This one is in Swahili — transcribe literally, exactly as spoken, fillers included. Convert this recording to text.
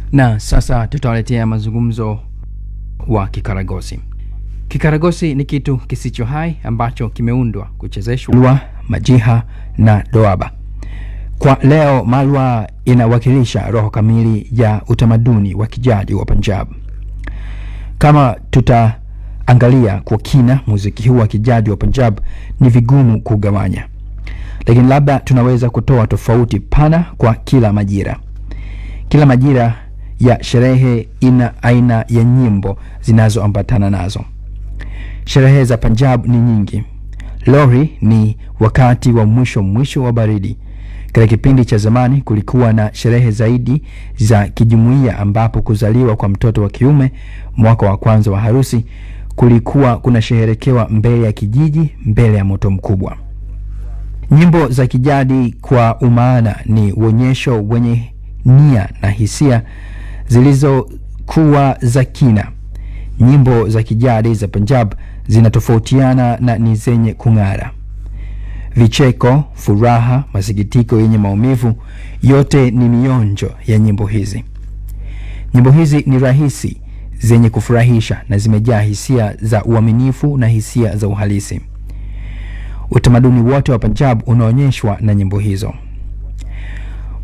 Na sasa tutawaletea mazungumzo wa kikaragosi. Kikaragosi ni kitu kisicho hai ambacho kimeundwa kuchezeshwa malwa, majiha na doaba. Kwa leo malwa inawakilisha roho kamili ya utamaduni wa kijadi wa Punjab. Kama tutaangalia kwa kina muziki huu wa kijadi wa Punjab, ni vigumu kugawanya. Lakini labda tunaweza kutoa tofauti pana kwa kila majira. Kila majira ya sherehe ina aina ya nyimbo zinazoambatana nazo. Sherehe za Punjab ni nyingi. Lohri ni wakati wa mwisho mwisho wa baridi. Katika kipindi cha zamani kulikuwa na sherehe zaidi za kijumuiya ambapo kuzaliwa kwa mtoto wa kiume, mwaka wa kwanza wa harusi, kulikuwa kunasherekewa mbele ya kijiji, mbele ya moto mkubwa. Nyimbo za kijadi kwa umaana ni uonyesho wenye nia na hisia zilizokuwa za kina. Nyimbo za kijadi za Punjab zinatofautiana na ni zenye kung'ara. Vicheko, furaha, masikitiko yenye maumivu, yote ni mionjo ya nyimbo hizi. Nyimbo hizi ni rahisi, zenye kufurahisha na zimejaa hisia za uaminifu na hisia za uhalisi. Utamaduni wote wa Punjab unaonyeshwa na nyimbo hizo.